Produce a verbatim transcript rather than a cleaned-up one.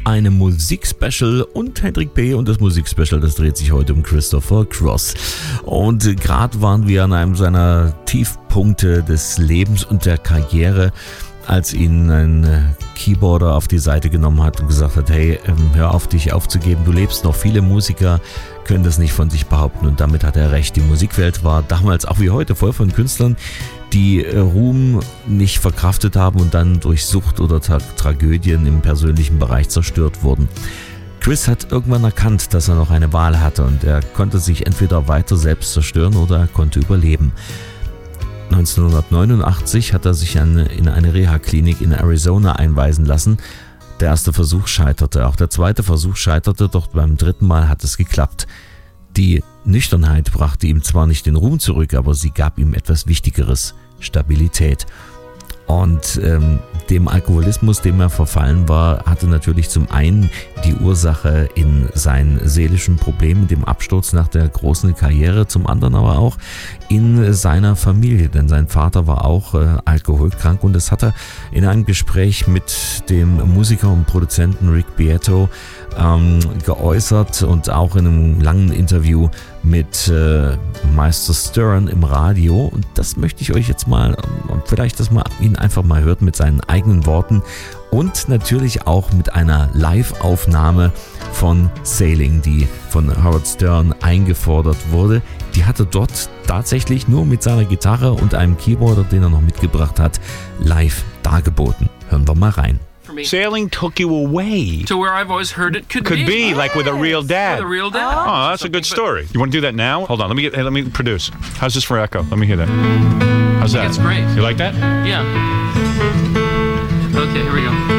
mit einem Musikspecial und Hendrik P. Und das Musikspecial, das dreht sich heute um Christopher Cross. Und gerade waren wir an einem seiner Tiefpunkte des Lebens und der Karriere, als ihn ein Keyboarder auf die Seite genommen hat und gesagt hat, hey, hör auf, dich aufzugeben, du lebst noch. Viele Musiker können das nicht von sich behaupten, und damit hat er recht. Die Musikwelt war damals auch wie heute voll von Künstlern, die Ruhm nicht verkraftet haben und dann durch Sucht oder Tra- Tragödien im persönlichen Bereich zerstört wurden. Chris hat irgendwann erkannt, dass er noch eine Wahl hatte, und er konnte sich entweder weiter selbst zerstören oder er konnte überleben. neunzehnhundertneunundachtzig hat er sich an, in eine Reha-Klinik in Arizona einweisen lassen. Der erste Versuch scheiterte, auch der zweite Versuch scheiterte, doch beim dritten Mal hat es geklappt. Die Nüchternheit brachte ihm zwar nicht den Ruhm zurück, aber sie gab ihm etwas Wichtigeres: Stabilität. Und ähm, dem Alkoholismus, dem er verfallen war, hatte natürlich zum einen die Ursache in seinen seelischen Problemen, dem Absturz nach der großen Karriere, zum anderen aber auch in seiner Familie, denn sein Vater war auch äh, alkoholkrank, und das hat er in einem Gespräch mit dem Musiker und Produzenten Rick Beato ähm, geäußert, und auch in einem langen Interview mit äh, Meister Stern im Radio. Und das möchte ich euch jetzt mal, vielleicht, dass man ihn einfach mal hört mit seinen eigenen Worten, und natürlich auch mit einer Live-Aufnahme von Sailing, die von Howard Stern eingefordert wurde. Die hat er dort tatsächlich nur mit seiner Gitarre und einem Keyboarder, den er noch mitgebracht hat, live dargeboten. Hören wir mal rein. Sailing took you away to where I've always heard it could, could be, be. like with a real dad. With a real dad. Oh, that's a good story. You want to do that now? Hold on, let me get. Hey, let me produce. How's this for echo? Let me hear that. How's that? That's great. You like that? Yeah. Okay, here we go.